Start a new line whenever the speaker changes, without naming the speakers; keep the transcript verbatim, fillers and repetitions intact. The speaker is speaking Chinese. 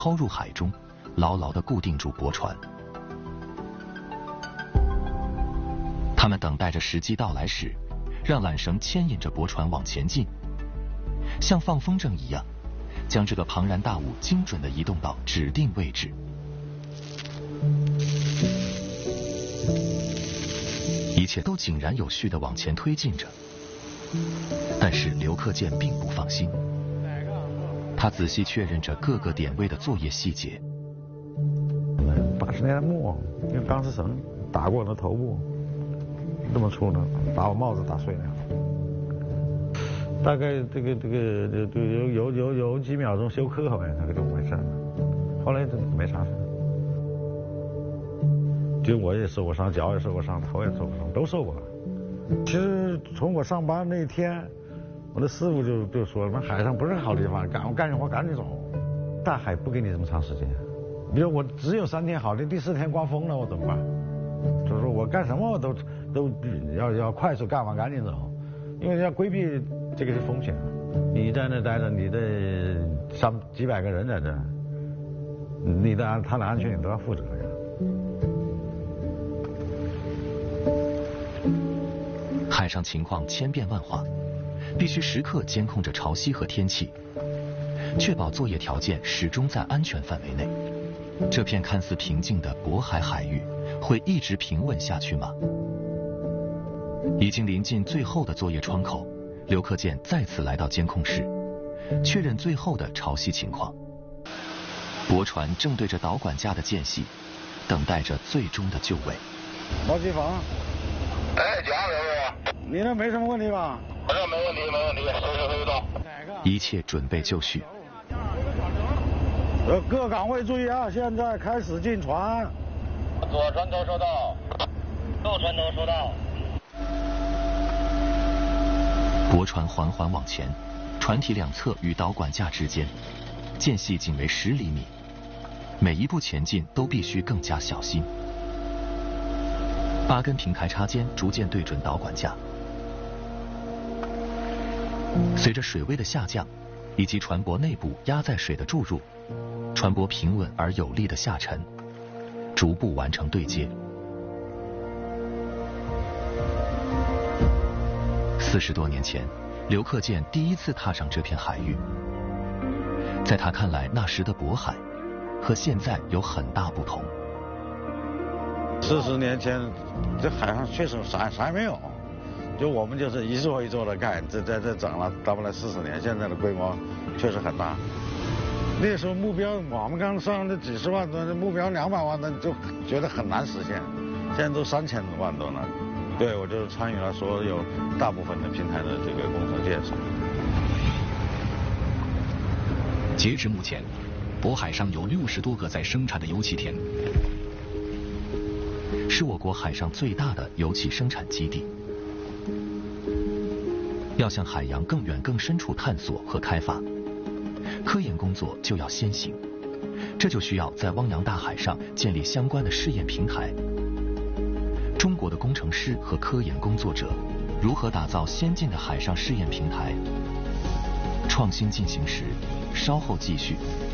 抛入海中，牢牢地固定住驳船。他们等待着时机到来时，让缆绳牵引着驳船往前进，像放风筝一样，将这个庞然大物精准地移动到指定位置。一切都井然有序地往前推进着，但是刘克建并不放心。他仔细确认着各个点位的作业细节。
八十年代末，用钢丝绳打过我的头部，这么粗的，把我帽子打碎了。大概这个这个就有有有有几秒钟休克，好像那个就没事了。后来就没啥事。就我也受过伤，脚也受过伤，头也受过伤，都受过了。其实从我上班那一天，我的师傅就就说了，海上不是好地方，干我干点活赶紧走。大海不给你这么长时间，比如我只有三天好的，第四天刮风了，我怎么办？就是说我干什么我都都要要快速干完赶紧走，因为要规避这个是风险。你在那待着，你的上几百个人在这，你的他的安全你都要负责呀。
海上情况千变万化，必须时刻监控着潮汐和天气，确保作业条件始终在安全范围内。这片看似平静的渤海海域会一直平稳下去吗？已经临近最后的作业窗口，刘克建再次来到监控室，确认最后的潮汐情况。驳船正对着导管架的间隙，等待着最终的就位。
毛机房。
哎，讲刘师傅。
你那没什么问题吧？
我这没问题，没问题，随时可以动。
一切准备就绪。
呃，各岗位注意啊！现在开始进船。
左船头收到，右船头收到。
驳船缓缓往前，船体两侧与导管架之间间隙仅为十厘米，每一步前进都必须更加小心。八根平台插尖逐渐对准导管架。随着水位的下降，以及船舶内部压在水的注入，船舶平稳而有力的下沉，逐步完成对接。四十多年前，刘克建第一次踏上这片海域，在他看来，那时的渤海和现在有很大不同。
四十年前，这海上确实啥啥也没有。就我们就是一座一座的盖，这这这整了差不多四十年，现在的规模确实很大。那时候目标我们刚上的几十万吨，目标两百万吨就觉得很难实现，现在都三千万吨了。对，我就参与了所有大部分的平台的这个工程建设。
截至目前，渤海上有六十多个在生产的油气田，
是我国海上最大的油气生产基地。要向海洋更远更深处探索和开发，科研工作就要先行，这就需要在汪洋大海上建立相关的试验平台。中国的工程师和科研工作者如何打造先进的海上试验平台？创新进行时，稍后继续。